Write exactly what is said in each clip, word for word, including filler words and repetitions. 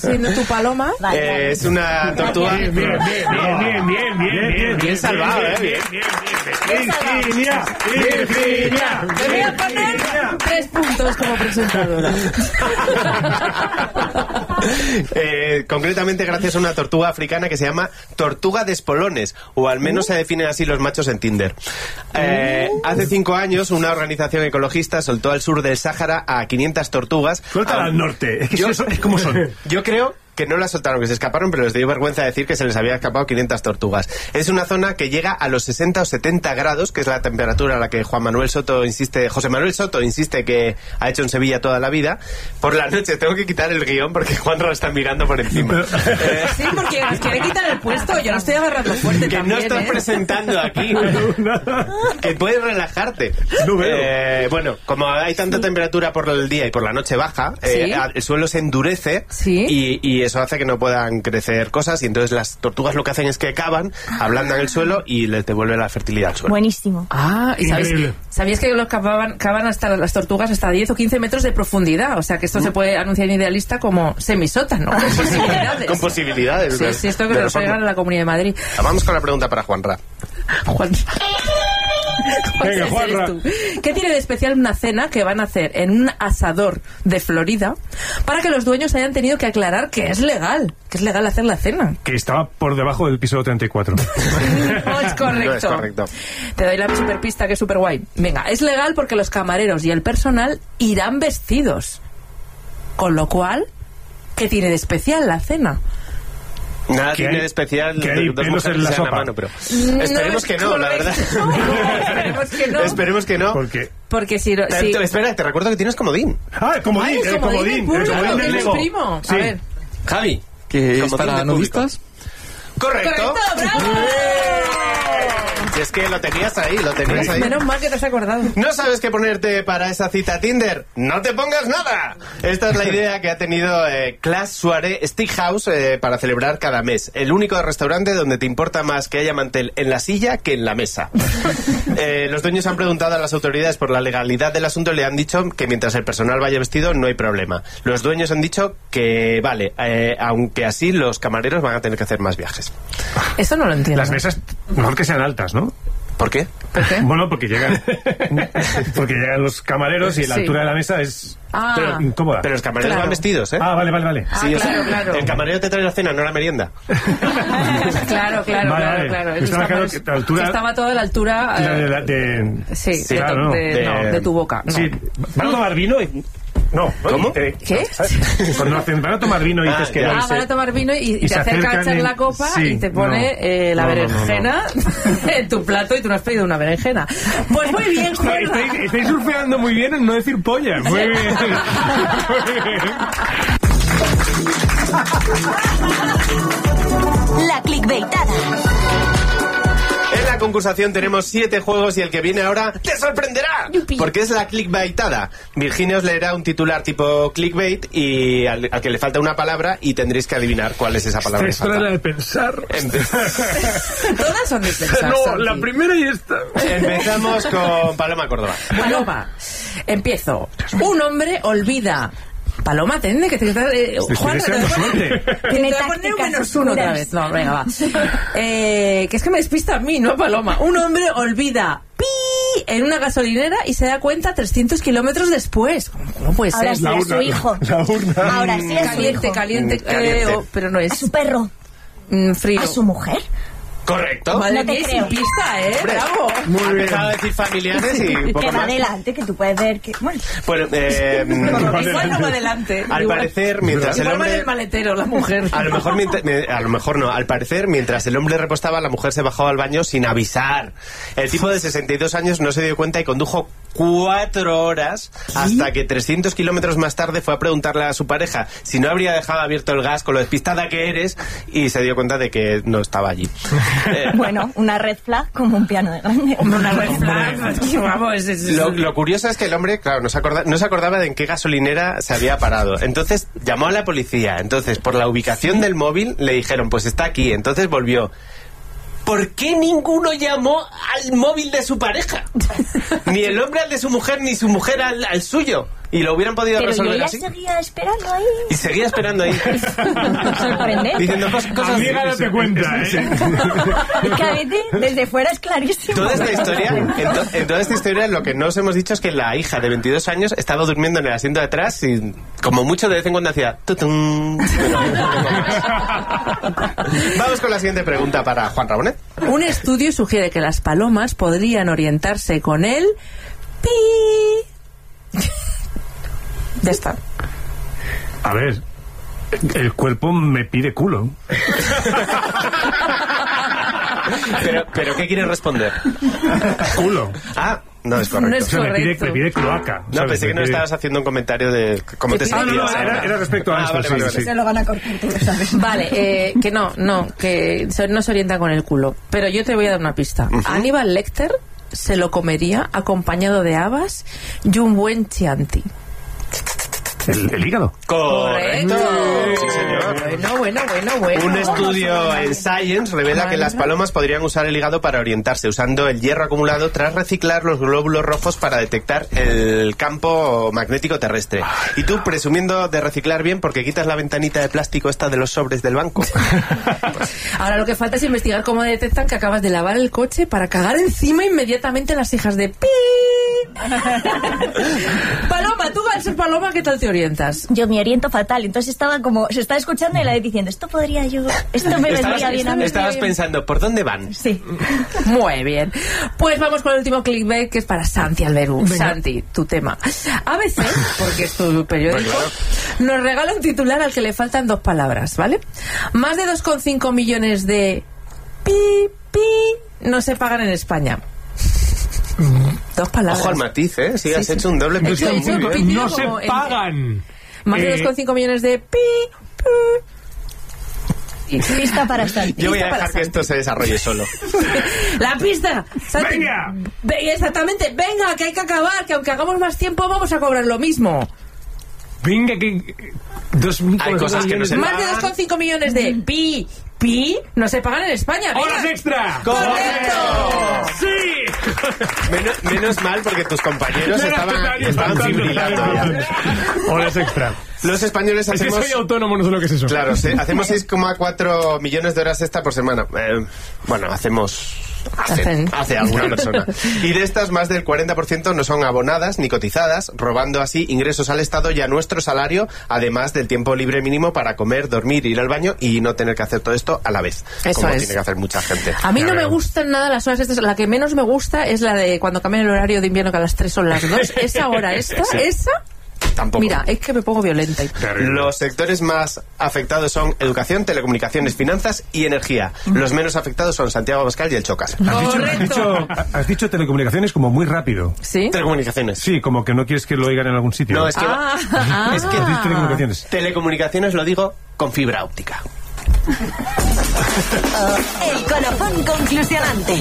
siendo tu paloma? Eh, es una tortuga. Bien, bien, bien, bien, bien, bien, bien, bien, bien salvado, bien, eh. Bien, bien, bien. Virginia, Virginia. Me voy a poner tres puntos como presentadora. Eh, concretamente gracias a una tortuga africana que se llama tortuga de espolones, o al menos se definen así los machos en Tinder. Eh, hace cinco años una organización ecologista soltó al sur del Sáhara a quinientas tortugas. Suéltala al norte, es que yo, es como son. Yo creo que no las soltaron, que se escaparon, pero les dio vergüenza decir que se les había escapado quinientas tortugas. Es una zona que llega a los sesenta o setenta grados, que es la temperatura a la que Juan Manuel Soto insiste, José Manuel Soto insiste que ha hecho en Sevilla toda la vida. Por la noche tengo que quitar el guión porque Juan lo está mirando por encima. Eh, sí, porque nos quiere quitar el puesto, yo lo estoy agarrando fuerte que también, no estoy ¿eh? presentando aquí. Que puedes relajarte. No veo. Eh, bueno, como hay tanta temperatura por el día y por la noche baja, eh, ¿Sí? el suelo se endurece. ¿Sí? y, y eso hace que no puedan crecer cosas, y entonces las tortugas lo que hacen es que cavan, ablandan el suelo y les devuelve la fertilidad al suelo. Buenísimo. Ah, ¿y sabéis, Increíble. sabíais que los cavaban, cavan hasta las tortugas hasta diez o quince metros de profundidad? O sea, que esto se puede anunciar en Idealista como semisótano, con posibilidades. Con posibilidades. Sí, de- sí, esto que de lo reforma. traigan a la Comunidad de Madrid. Vamos con la pregunta para Juanra. Juan. Juan, Venga, ese Juanra. eres tú. ¿Qué tiene de especial una cena que van a hacer en un asador de Florida para que los dueños hayan tenido que aclarar que es legal? Que es legal hacer la cena. Que estaba por debajo del piso treinta y cuatro. No es correcto. No es correcto. Te doy la super pista que es súper guay. Venga, es legal porque los camareros y el personal irán vestidos. Con lo cual, ¿qué tiene de especial la cena? Nada Que tiene hay- de especial que hay dos pelos mujeres en la que se dan sopa. mano, pero No esperemos es que no, la verdad. correcto. No, esperemos que no. Esperemos que no. Porque... Porque si... no- Eh, si- Espera, te recuerdo que tienes comodín. Ah, el comodín, Ay, el el comodín comodín, del el público, comodín que del es Lego. primo. Sí. A ver. Javi. Que es Comodín para del público. nudistas. Correcto. ¡Correcto, bravo! Si es que lo tenías ahí, lo tenías ahí. Menos mal que te has acordado. ¿No sabes qué ponerte para esa cita Tinder? ¡No te pongas nada! Esta es la idea que ha tenido eh, Class Soirée Steakhouse eh, para celebrar cada mes. El único restaurante donde te importa más que haya mantel en la silla que en la mesa. Eh, los dueños han preguntado a las autoridades por la legalidad del asunto y le han dicho que mientras el personal vaya vestido no hay problema. Los dueños han dicho que vale, eh, aunque así los camareros van a tener que hacer más viajes. Eso no lo entiendo. Las mesas, mejor que sean altas, ¿no? ¿Por qué? ¿Por qué? Bueno, porque llegan porque llegan los camareros y la Sí. altura de la mesa es Ah. pero incómoda. Pero los camareros Claro. van vestidos, ¿eh? Ah, vale, vale, vale. Ah, Sí, o sea, claro, claro. el camarero te trae la cena, no la merienda. Claro, claro, Vale, claro, vale. claro. Yo estaba Esos claro camareros- que la altura- que estaba toda la altura... La eh, de, la- de- Sí, Sí, de, claro, no. de- De- no, de tu boca. No. Sí, van a tomar vino y... No, ¿Cómo? Te- ¿Qué? ¿sabes? Cuando hacen, van a tomar vino y Ah, dices que ya. no. y Ah, se- van a tomar vino y, y y te se acerca a acercan echar en- la copa sí, y te pone no. eh, la No, no, no, no. berenjena en tu plato y tú no has pedido una berenjena. Pues muy bien, Está- Juanra. Estáis, estáis surfeando muy bien en no decir polla. Muy bien. Muy bien. La clickbaitada. En la concursación tenemos siete juegos y el que viene ahora te sorprenderá. Yupi. Porque es la clickbaitada. Virginia os leerá un titular tipo clickbait y al, al que le falta una palabra y tendréis que adivinar cuál es esa palabra que Esta era la falta. de pensar. Empe- Todas son de pensar, No, Santi. la primera y esta. Empezamos con Paloma Córdoba. Paloma, empiezo. Un hombre olvida. Paloma, atende, que te eh, Estoy Juan, te voy a deseando poner- suerte. que te Tiene voy a poner un tácticas menos uno otra oscuras. vez. No, venga, va. Eh, que es que me despista a mí, no a Paloma. Un hombre olvida pi en una gasolinera y se da cuenta trescientos kilómetros después. ¿Cómo, cómo puede Ahora ser? sí La a urna. su hijo. La urna. Ahora sí a su Caliente, hijo. caliente, Mm, caliente. eh, oh, pero no A es su perro. mm, frío. A su mujer. Correcto. Madre No te mía, creo. sin pista, ¿eh? Hombre, Bravo. Muy bien. Ha empezado a decir familiares y un poco Que va más. adelante, que tú puedes ver que... Bueno, Bueno, eh, Igual no va adelante. al Igual- parecer, mientras el Igual va en hombre... el maletero, la mujer. A lo mejor mientras- me- a lo mejor no, al parecer mientras el hombre repostaba la mujer se bajó al baño sin avisar. El tipo de sesenta y dos años no se dio cuenta y condujo cuatro horas hasta que trescientos kilómetros más tarde fue a preguntarle a su pareja si no habría dejado abierto el gas con lo despistada que eres y se dio cuenta de que no estaba allí. Eh, bueno, una red flag como un piano de grande. Hombre, una red flag. Vamos, es- es- Lo, lo curioso es que el hombre, claro, no se, acorda- no se acordaba de en qué gasolinera se había parado. Entonces llamó a la policía. Entonces, por la ubicación del móvil, le dijeron, pues está aquí. Entonces volvió. ¿Por qué ninguno llamó al móvil de su pareja? Ni el hombre al de su mujer, ni su mujer al, al suyo. Y lo hubieran podido Pero resolver yo ya así. seguía esperando ahí. Y seguía esperando ahí. Sorprendente. Diciendo cos- cosas. Amiga, date cuenta, ¿eh? Es que a veces desde fuera es clarísimo. Toda esta historia, en, to- en toda esta historia lo que no os hemos dicho es que la hija de veintidós años estaba durmiendo en el asiento de atrás y como mucho de vez en cuando hacía tutum. Pero no poco más. Vamos con la siguiente pregunta para Juan Rabonet. Un estudio sugiere que las palomas podrían orientarse con el pi. Ya está. A ver, el cuerpo me pide culo. Pero, pero ¿qué quieres responder? Culo. Ah, no es correcto. No es O sea, me pide, correcto. me pide cloaca. No, ¿sabes? pensé que Me no pide- estabas haciendo un comentario de cómo Te te pide- Ah, no, sentías. no, era, era respecto a Ah, esto, vale, sí, vale, sí. vale. Se lo van a cortar, tú lo sabes. Vale, eh, que no, no, que se- no se orienta con el culo. Pero yo te voy a dar una pista. Aníbal Lecter se lo comería acompañado de habas y un buen chianti. El, el hígado. Correcto. Sí, señor. Bueno, bueno, bueno, bueno. Un estudio en Science revela que las palomas podrían usar el hígado para orientarse, usando el hierro acumulado tras reciclar los glóbulos rojos para detectar el campo magnético terrestre. Y tú, presumiendo de reciclar bien, porque quitas la ventanita de plástico esta de los sobres del banco. Ahora lo que falta es investigar cómo detectan que acabas de lavar el coche para cagar encima inmediatamente las hijas de pi. Paloma, tú al ser paloma, ¿qué tal te orientas? Yo me oriento fatal, entonces estaba como, se estaba escuchando y la vez diciendo, esto podría yo, esto me vendría Estabas, bien a mí. estabas pensando, ¿por dónde van? Sí. Muy bien. Pues vamos con el último clickbait, que es para Santi Alberú. Venga. Santi, tu tema. A B C, porque es tu periódico, nos regala un titular al que le faltan dos palabras, ¿vale? Más de dos coma cinco millones de pi, pi, no se pagan en España. Dos palabras. Ojo al matiz, ¿eh? Si has Sí, sí. hecho un doble He hecho- pitido he hecho muy un bien. pitido No se como en- pagan. Más de Eh, dos coma cinco millones de pi, pi. Pista para Santi. Yo voy a Pista para dejar que Santi. esto se desarrolle solo. La pista. Santi. ¡Venga! Ve- exactamente. Venga, que hay que acabar, que aunque hagamos más tiempo vamos a cobrar lo mismo. Venga, que... Dos mil Hay cosas que no se Más de pagan. dos coma cinco millones de pi, pi, no se pagan en España. venga. ¡Horas extra! ¡Correcto! ¡Sí! Menos, menos mal porque tus compañeros estaban, estaban fibrilando ya. Horas extra. Los españoles Es que hacemos... soy autónomo, no sé lo que es eso. Claro, sí, hacemos seis coma cuatro millones de horas extra por semana. Eh, bueno, hacemos... Hace, Hacen. hace alguna persona. Y de estas, más del cuarenta por ciento no son abonadas ni cotizadas, robando así ingresos al Estado y a nuestro salario, además del tiempo libre mínimo para comer, dormir, ir al baño y no tener que hacer todo esto a la vez. Eso como es. tiene que hacer mucha gente. A mí no Claro. me gustan nada las horas estas. La que menos me gusta es la de cuando cambian el horario de invierno, que a las tres son las dos. Esa hora, esta, Sí. esa. Tampoco. Mira, es que me pongo violenta. Los sectores más afectados son educación, telecomunicaciones, finanzas y energía. Los menos afectados son Santiago Abascal y el Chocas. Has dicho, has, Correcto. dicho, has dicho telecomunicaciones como muy rápido. ¿Sí? Telecomunicaciones. Sí, como que no quieres que lo oigan en algún sitio. No, es que... Ah, ah. Es que Has dicho telecomunicaciones. telecomunicaciones lo digo con fibra óptica. El colofón conclusionante.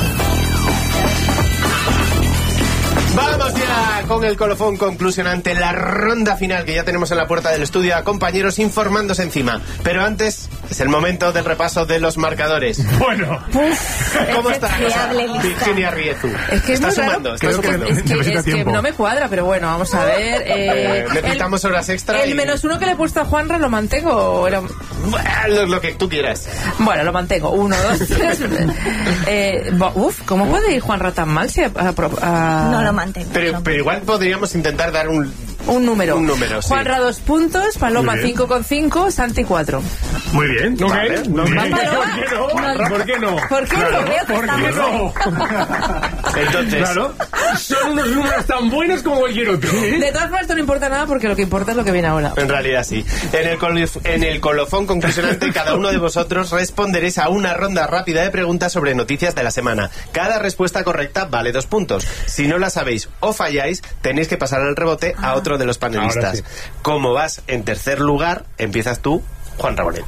Vamos ya con el colofón conclusionante, la ronda final que ya tenemos en la puerta del estudio a compañeros informándose encima. Pero antes es el momento del repaso de los marcadores. Bueno, ¿Cómo está la cosa? Fiable lista. Virginia Riezu. Es que es está muy raro. sumando, está Creo que sumando. Es que, Necesita es que tiempo. no me cuadra, pero bueno, vamos a ver. Eh, Eh, necesitamos horas extra El y- menos uno que le he puesto a Juanra, ¿lo mantengo? o era- Bueno, lo, lo que tú quieras. Bueno, lo mantengo. Uno, dos, tres. eh, bo- uf, ¿cómo puede ir Juanra tan mal? Si a- a- a- No lo mantengo. Pero, no. pero igual podríamos intentar dar un... Un número. Un número, sí. Juanra dos puntos, Paloma Muy bien. cinco con cinco, Santi cuatro. muy bien. Ok, Vale, muy bien. Paloma. ¿Por qué no? ¿Por qué Claro, no? Veo que ¿por qué estamos- no? Entonces, Claro, son unos números tan buenos como cualquier otro. De todas formas, esto no importa nada porque lo que importa es lo que viene ahora. en realidad sí. En el, colif- en el colofón conclusionante, cada uno de vosotros responderéis a una ronda rápida de preguntas sobre noticias de la semana. Cada respuesta correcta vale dos puntos. Si no la sabéis o falláis, tenéis que pasar el rebote a otro de los panelistas. Ahora sí. Como vas en tercer lugar, empiezas tú, Juan Rabonet.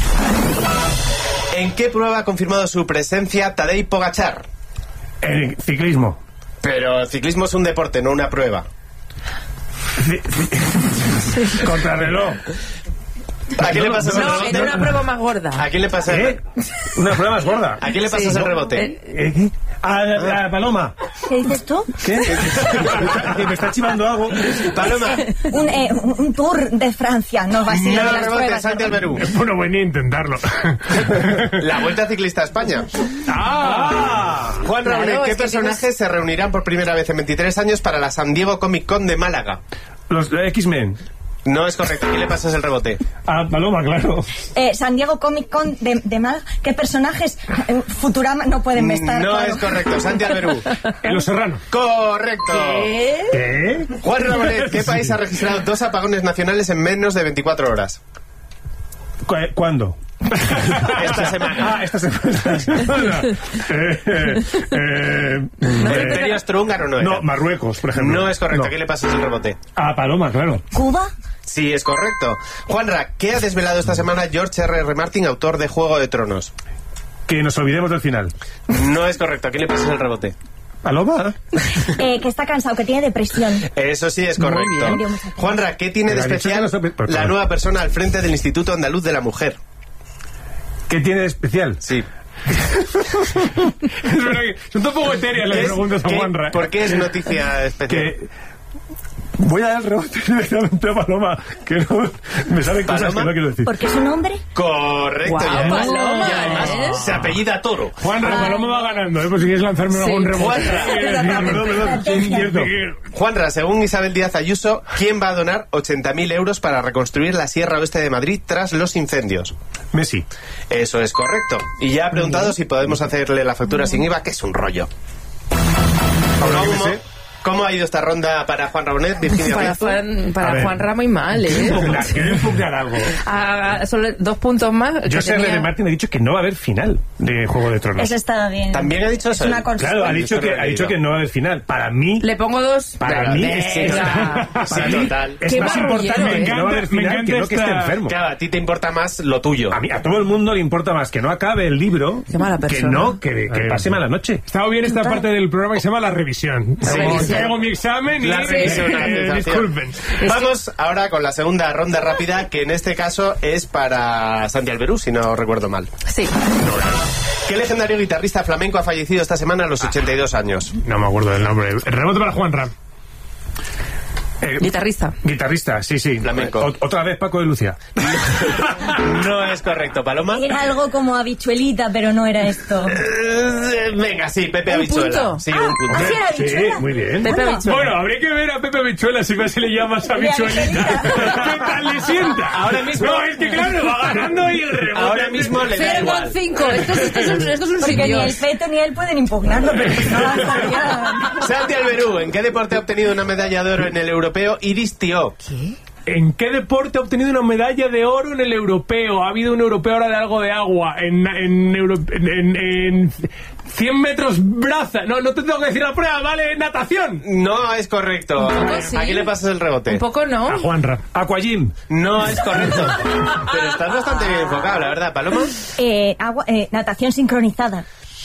¿En qué prueba ha confirmado su presencia Tadej Pogačar? Eh, ciclismo. Pero el ciclismo es un deporte, no una prueba. Contrarreloj. ¿A quién le pasas el No, rebote? en una prueba más gorda. ¿A quién le pasas el ¿Eh? Una prueba más gorda. ¿A quién le pasas Sí. el rebote? Eh, ¿Eh, qué? A, a, a Paloma. ¿Qué dices tú? ¿Qué? Que me está chivando algo. Paloma. Un, eh, un un tour de Francia, no va a ser No de las rebote, pruebas. Santi ¿no? Alberú. Bueno, venía a intentarlo. La Vuelta Ciclista a España. ¡Ah! Juan Claro, Raúl, ¿qué es que personajes tienes- se reunirán por primera vez en veintitrés años para la San Diego Comic Con de Málaga? Los eh, X-Men. No es correcto. ¿A quién le pasas el rebote? A Paloma, claro. Eh, San Diego Comic Con de, de Málaga. ¿Qué personajes eh, Futurama no pueden estar? No claro. es correcto. Santi Alberú. En Los Serrano. Correcto. ¿Qué? ¿Qué? Juan Rabonet, ¿qué país ha registrado dos apagones nacionales en menos de veinticuatro horas? ¿Cu- ¿Cuándo? Esta semana. Ah, esta semana. eh, eh, eh, ¿El eh, Imperio Austrohúngaro no era? no, Marruecos, por ejemplo. No es correcto. No. ¿A quién le pasas el rebote? A Paloma, claro. ¿Cuba? Sí, es correcto. Juanra, ¿qué ha desvelado esta semana George R R. Martin, autor de Juego de Tronos? Que nos olvidemos del final. No es correcto. ¿A quién le pasas el rebote? Paloma. Eh, que está cansado, que tiene depresión. Eso sí es Muy correcto. bien. Juanra, ¿qué tiene de Pero ha dicho que especial no sabe- por la favor. nueva persona al frente del Instituto Andaluz de la Mujer? ¿Qué tiene de especial? Sí. Es verdad que son un poco etéreas las Es- preguntas a ¿qué- Juanra. ¿Por qué es noticia especial? Que voy a dar rebote directamente a Paloma, que no me saben cosas ¿Paloma? que no quiero decir. ¿Porque es un hombre? Correcto. Guau, y además, Paloma, y además ¿eh? se apellida Toro. Juanra, Paloma va ganando, ¿eh? Pues si quieres lanzarme Sí. algún rebote. Juanra. Eh, perdón, perdón, sí, es cierto. Juanra, según Isabel Díaz Ayuso, ¿quién va a donar ochenta mil euros para reconstruir la Sierra Oeste de Madrid tras los incendios? Messi. Eso es correcto. Y ya ha preguntado si podemos hacerle la factura sin I V A, que es un rollo. Ahora que me ¿Cómo, sé. cómo ha ido esta ronda para Juan Rabonet, Virginia Para, Riezu? Juan, A para ver. Juan Ramos y mal, ¿eh? Impugnar, quiero impugnar algo. Ah, solo dos puntos más. que Yo sé, tenía- R D. Martin ha dicho que no va a haber final de Juego de Tronos. Eso está bien. También ha dicho Es eso. una cosa. Claro, ha Yo dicho, esto que, no lo he ha dicho leído. que no va a haber final. Para mí, Le pongo dos. para Venga, mí, venga. es, Sí, total. para Sí, mí total. es Qué más marrullero, importante ¿eh? que no va a haber Me final encanta que no que esté esta- enfermo. Claro, a ti te importa más lo tuyo. A mí, a todo el mundo le importa más que no acabe el libro Qué mala que persona. no, que, que pase mala noche. Estaba bien esta parte del programa que se llama La Revisión. Sí, Como sí. traigo mi examen y... La revisión, la eh, sensación. disculpen. Vamos ahora con la segunda ronda rápida, que en este caso es para Santi Alberú, si no recuerdo mal. Sí. ¿Qué legendario guitarrista flamenco ha fallecido esta semana a los ochenta y dos años? No me acuerdo del nombre. El rebote para Juan Ram. Eh, Guitarrista. Guitarrista, sí, sí. Flamenco. O- otra vez Paco de Lucia. No es correcto, Paloma. Era algo como habichuelita, pero no era esto. Eh, Venga, sí, Pepe ¿Un Habichuela. punto? Sí, un punto. Ah, sí, era Sí, habichuela. muy bien. Pepe Anda. Habichuela. Bueno, habría que ver a Pepe Bichuela si se le llama a Bichuelita. ¿Qué tal le sienta? Ahora mismo- No, es que claro, va ganando y el rebote. Ahora mismo le da cero coma igual. cinco. Esto, es- esto es un, esto es un Porque sin ni el Dios. feto ni él pueden impugnarlo, pero si no lo sabía. Santi Alberú, ¿en qué deporte ha obtenido una medalla de oro en el europeo Iris Tío? ¿En qué deporte ha obtenido una medalla de oro en el europeo? Ha habido un europeo ahora de algo de agua. En, en, Euro- en, en- en cien metros braza. No, no te tengo que decir la prueba, ¿vale? Natación. No es correcto. Un poco sí. ¿A quién le pasas el rebote? Un poco no. A Juan Ram. Aquajim. No es correcto. Pero estás bastante bien enfocado, la verdad, Paloma. Eh, agua, eh, natación sincronizada.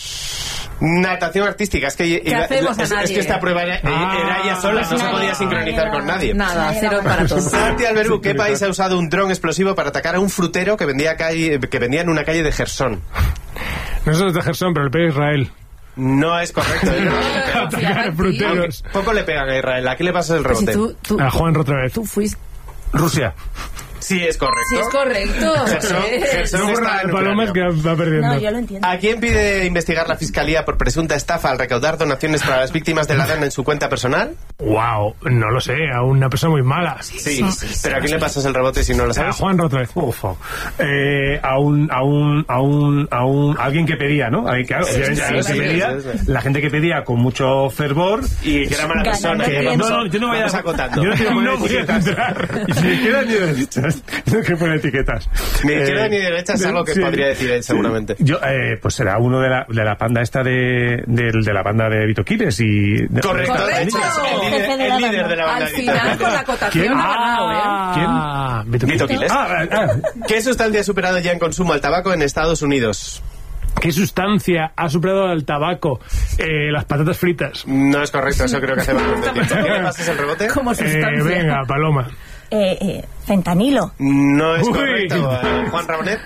Natación artística. Es que, iba- hacemos a es, es nadie? que esta prueba era, Ah. era ella sola, no se Nadie. podía sincronizar con nadie. Nada, cero para todos. Santi Alberú, ¿qué país ha usado un dron explosivo para atacar a un frutero que vendía, calle, que vendía en una calle de Gersón? No es de Gerson, pero el pega Israel. No es correcto. ¿eh? Atacar fruteros. Poco le pegan a Israel. ¿A quién le pasas el Pues si rebote? tú, tú, A Juan otra vez. tú fuiste. Rusia. Sí, es correcto. Sí, es correcto. Gersón, Eh, Gersón No, está el en Paloma es que Ucrania. va perdiendo. No, yo lo entiendo. ¿A quién pide investigar la Fiscalía por presunta estafa al recaudar donaciones para las víctimas de la DANA en su cuenta personal? Wow, no lo sé, a una persona muy mala. Sí, pero ¿a quién le pasas el rebote si no lo A sabes? Juan otra vez. Ufo. Eh, a un, a un, a un, a un, alguien que pedía, ¿no? Alguien, claro, obviamente, sí, alguien sí, que pedía, sí, sí, sí. la gente que pedía con mucho fervor. Y que era mala Ganando persona. que tiempo. vamos- No, no, yo no voy a, vamos acotando. yo no quiero poner No voy a etiquetas. entrar. Y si me quedan ni derechas, no quiero poner etiquetas. Ni Eh, izquierda ni derecha es algo que sí, podría decir él, sí. seguramente. Yo, eh, pues será uno de la, de la panda esta de, del- de la banda de Vito Quiles y... de- Correcto, de Correcto. hecho, es el líder, Jefe de el la líder banda. de la banda. Al final, con la acotación ¿Quién? ha ganado, ¿eh? ¿Quién? Ah, Vito Vito Quiles. Quiles. Ah, ah, ¿Qué sustancia ha superado ya en consumo al tabaco en Estados Unidos? ¿Qué sustancia ha superado al tabaco? Eh, las patatas fritas. No es correcto, eso creo que hace bastante tiempo. ¿A quién le pasas el rebote? Como Eh, sustancia. venga, Paloma. Eh, eh, fentanilo. No es Uy. correcto. Eh, Juan Rabonet.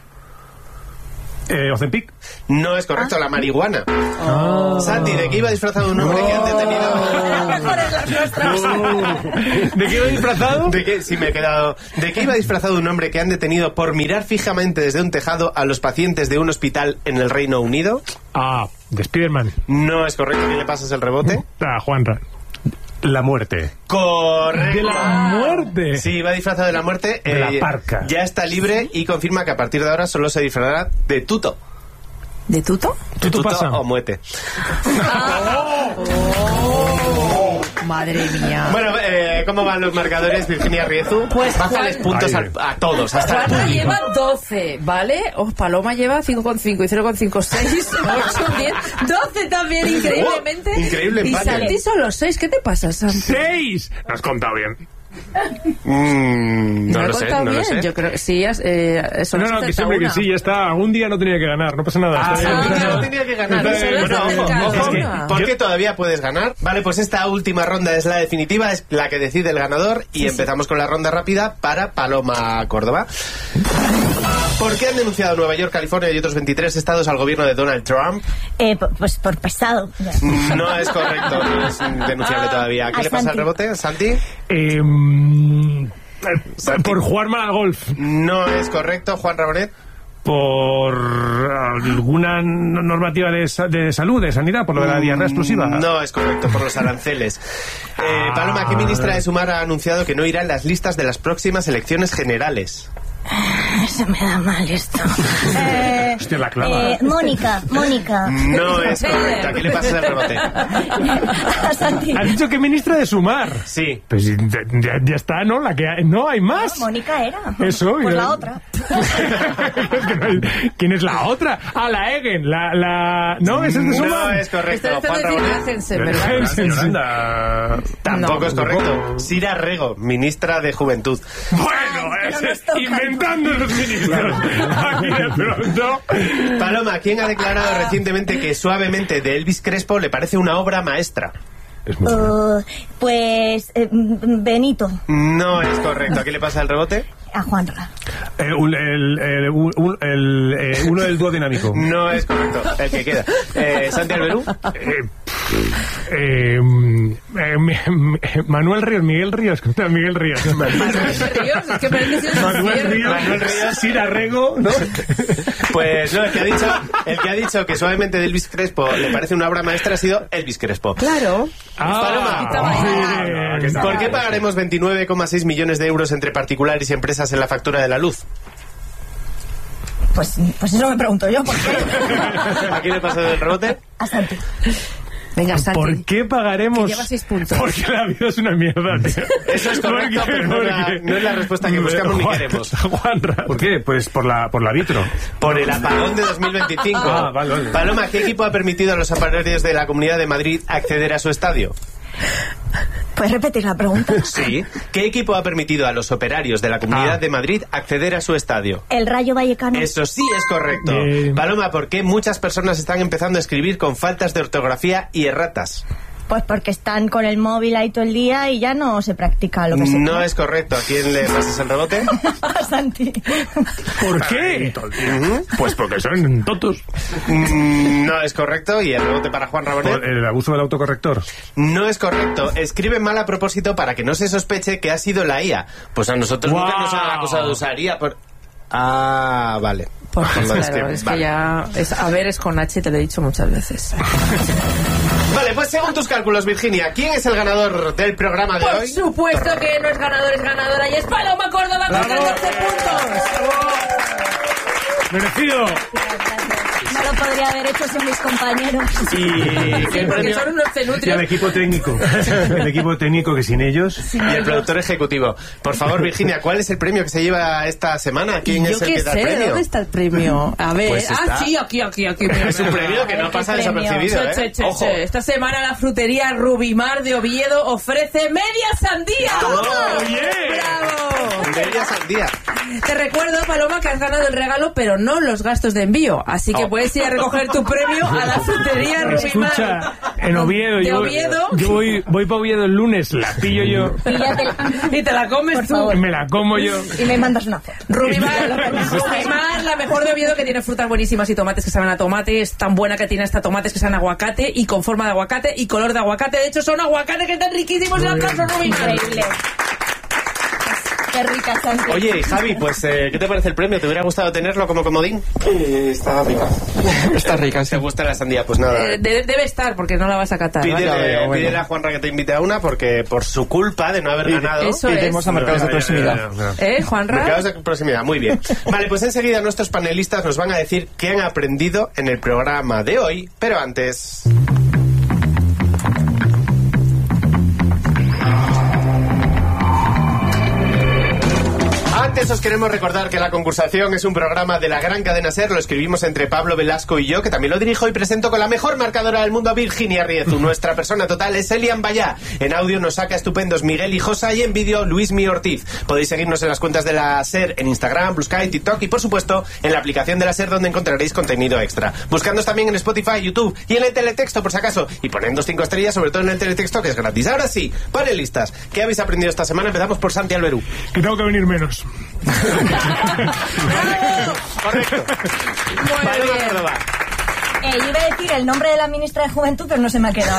Eh, Ozempic. No es correcto, la marihuana. Oh. Santi, ¿de qué iba disfrazado un hombre que han detenido? ¿De qué iba disfrazado? ¿De qué? Sí, me he quedado. ¿De qué iba disfrazado un hombre que han detenido por mirar fijamente desde un tejado a los pacientes de un hospital en el Reino Unido? Ah, de Spiderman. No es correcto. ¿Qué le pasas el rebote? Ah, Juanra. La muerte. Correcto. De la muerte. Sí, va disfrazado de la muerte. De la parca. Ya está libre y confirma que a partir de ahora solo se disfrazará de tuto. ¿De tuto? Tuto pasa. o muete. Oh, madre mía. Bueno, eh, ¿cómo van los marcadores, Virginia Riezu? Pues, bájales Juan- puntos Ay, a, a todos. Hasta Juanra lleva doce, ¿vale? Oh, Paloma lleva cinco coma cinco y cero coma cinco, seis, ocho, diez, doce también, increíblemente. Oh, increíble Y empate. Santi solo seis, ¿qué te pasa, Santi? ¡Seis! Lo has contado bien. Mm, no ¿Me lo he sé, contado no lo bien? sé. Yo creo que sí, has- eh, solo No, no, has que acertado siempre que una. sí, ya está. Algún día no tenía que ganar, no pasa nada. Ah, Está bien. algún día Ah. no tenía que ganar. Está bien. Solo has Bueno, ojo, acertado ojo, una. porque todavía puedes ganar. Vale, pues esta última ronda es la definitiva, es la que decide el ganador. Y empezamos con la ronda rápida para Paloma Córdoba. ¿Por qué han denunciado Nueva York, California y otros veintitrés estados al gobierno de Donald Trump? Eh, p- pues por pesado. Ya. No es correcto, no es denunciable todavía. ¿Qué A le pasa al Santi. rebote, Santi? Eh, mm, Santi. por jugar mal al golf. No es correcto, Juan Rabonet. Por alguna no- normativa de, sa- de salud, de sanidad, por lo de la diarrea explosiva. No es correcto, por los aranceles. Eh, Paloma, ¿qué ministra de Sumar ha anunciado que no irá en las listas de las próximas elecciones generales? Se me da mal esto. Eh, Hostia, la clava. eh, Mónica, Mónica. No es correcto. ¿Qué le pasa al rebote? A Santi. Has dicho que ministra de Sumar. Sí. Pues ya, ya- ya está, ¿no? La que hay- no hay más. Mónica era. Eso. Pues y- la otra. Es que no hay- ¿Quién es la otra? Ah, la Egen. La, la... No, esa es de Sumar. No es correcto, Esto Juan es decir, Rabonet. Hansen, ¿verdad? Hansen, sí. Tampoco No. es correcto. Sira Rego, ministra de Juventud. Bueno, pero ese- nos toca. inventando los ministros. Aquí de pronto. Paloma, ¿quién ha declarado recientemente que Suavemente de Elvis Crespo le parece una obra maestra? Es muy bueno. Uh, pues eh, mm, Benito. No es correcto. ¿A qué le pasa el rebote? A Juanra. Eh, un- el, el- un- un- el, eh, uno del dúo dinámico. No es correcto. El que queda. Eh, Santi Alberú. Eh, eh, mm, eh, mi- mi- Manuel Ríos, Miguel Ríos, ¿cómo Miguel Ríos? Ríos, es que parece que es Manuel cierto. Ríos, Manuel Ríos. Sira Rego, ¿no? Pues no, el que ha dicho, el que ha dicho que Suavemente de Elvis Crespo le parece una obra maestra ha sido Elvis Crespo. Claro. Ah, Paloma. bien. ¿Por qué pagaremos veintinueve coma seis millones de euros entre particulares y empresas en la factura de la luz? Pues, pues eso me pregunto yo. ¿Por qué? ¿A quién le pasa el rebote? A Santi. Venga, Santi. ¿Por qué pagaremos? Que lleva seis puntos. Porque la vida es una mierda, tío. Eso es correcto, ¿Por qué? pero no es la- Porque- no es la respuesta que buscamos ni Juan- queremos. Juanra. ¿Por qué? Pues por la, por la vitro. Por el apagón de dos mil veinticinco. Ah, vale, vale. Paloma, ¿qué equipo ha permitido a los operarios de la Comunidad de Madrid acceder a su estadio? ¿Puedes repetir la pregunta? Sí. ¿Qué equipo ha permitido a los operarios de la Comunidad Ah. de Madrid acceder a su estadio? El Rayo Vallecano. Eso sí es correcto. Bien. Paloma, ¿por qué muchas personas están empezando a escribir con faltas de ortografía y erratas? Pues porque están con el móvil ahí todo el día y ya no se practica lo que se No es correcto. ¿A quién le pasas el rebote? A Santi. ¿Por qué? Pues porque son tontos. Mm, No es correcto. ¿Y el rebote para Juan Rabonet? Por el abuso del autocorrector. No es correcto. Escribe mal a propósito para que no se sospeche que ha sido la I A. Pues a nosotros ¡Guau! nunca nos han acusado de usar I A. Por... Ah, vale. Porque, Cuando claro, escribe- es que vale. ya... Es, a ver, es con H, te lo he dicho muchas veces. Vale, pues según tus cálculos, Virginia, ¿quién es el ganador del programa de Por hoy? supuesto que no es ganador, es ganadora y es Paloma Córdoba con ¡Bravo! catorce puntos. ¡Merecido! No lo podría haber hecho sin mis compañeros. Y Sí, el porque premio- son unos Y al cenutrios. equipo técnico. El equipo técnico que sin ellos. y el productor ejecutivo. Por favor, Virginia, ¿cuál es el premio que se lleva esta semana? ¿Quién Yo es el qué que da el sé, premio? ¿dónde está el premio? A ver, Pues ah, está. sí, aquí, aquí, aquí. mira, Es un mira. premio que no qué pasa premio. desapercibido, Che, che, ¿eh? che, Ojo. che. Esta semana la frutería Rubimar de Oviedo ofrece media sandía. Oye. ¡Bravo! Media sandía. Te recuerdo, Paloma, que has ganado el regalo, pero no los gastos de envío. Así que Oh. puedes ir a recoger tu premio a la frutería Rubimar. Escucha, en Oviedo, ¿De yo, Oviedo? yo voy, voy para Oviedo el lunes, la pillo yo. Y te la comes Por tú. favor. Me la como yo. Y me mandas una foto. Rubimar, Rubimar, la mejor de Oviedo, que tiene frutas buenísimas y tomates que saben a tomate. Es tan buena que tiene hasta tomates que saben a aguacate y con forma de aguacate y color de aguacate. De hecho, son aguacates que están riquísimos. Y aplauso, Rubimar. Increíble. Qué rica, Santi. Oye, Javi, pues, eh, ¿qué te parece el premio? ¿Te hubiera gustado tenerlo como comodín? Eh, está rica. Está rica, sí. ¿Te gusta la sandía? Pues nada. Eh, de- debe estar, porque no la vas a catar. ¿vale? Pídele, ya veo, bueno. pídele a Juanra que te invite a una, porque por su culpa de no haber ganado... Eso es. Iremos a mercados de proximidad. ¿Eh, Juanra? Mercados de proximidad, muy bien. Vale, pues enseguida nuestros panelistas nos van a decir qué han aprendido en el programa de hoy, pero antes... Antes os queremos recordar que La Concursación es un programa de la gran cadena SER. Lo escribimos entre Pablo Velasco y yo, que también lo dirijo y presento con la mejor marcadora del mundo, Virginia Riezu. Nuestra persona total es Elian Bayá. En audio nos saca estupendos Miguel Hijosa y en vídeo Luismi Ortiz. Podéis seguirnos en las cuentas de la SER en Instagram, Blue Sky, TikTok y por supuesto en la aplicación de la SER, donde encontraréis contenido extra. Buscándonos también en Spotify, YouTube y en el teletexto por si acaso. Y poniendo cinco estrellas, sobre todo en el teletexto, que es gratis. Ahora sí, panelistas, ¿qué habéis aprendido esta semana? Empezamos por Santi Alberú. Que tengo que venir menos. Correcto. Muy Paloma bien. Córdoba. Eh, yo iba a decir el nombre de la ministra de Juventud, pero no se me ha quedado.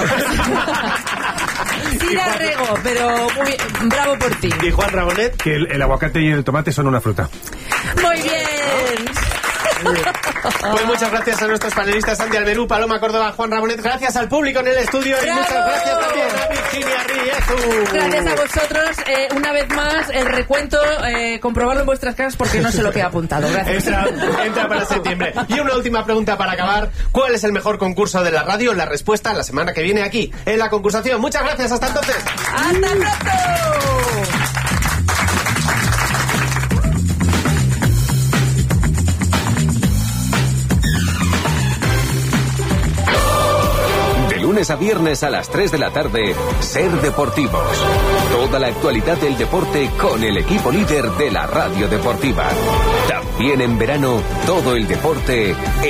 Sí la rego, pero muy bien. Bravo por ti. Y Juan Rabonet. Que el, el aguacate y el tomate son una fruta. Muy bien. Pues muchas gracias a nuestros panelistas Santi Alberú, Paloma Córdoba, Juan Rabonet. Gracias al público en el estudio y ¡Bravo! muchas gracias también a Virginia Riezu. Gracias a vosotros. Eh, una vez más, el recuento, eh, comprobarlo en vuestras casas porque no sé lo que he apuntado. Gracias. Entra, entra para septiembre. Y una última pregunta para acabar. ¿Cuál es el mejor concurso de la radio? La respuesta la semana que viene aquí, en La Concursación. Muchas gracias, hasta entonces. ¡Hasta pronto! De lunes a viernes a las tres de la tarde, Ser Deportivos. Toda la actualidad del deporte con el equipo líder de la radio deportiva. También en verano, todo el deporte